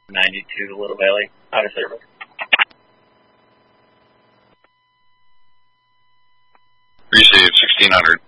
92 Little Valley, out of service. Received, 1600.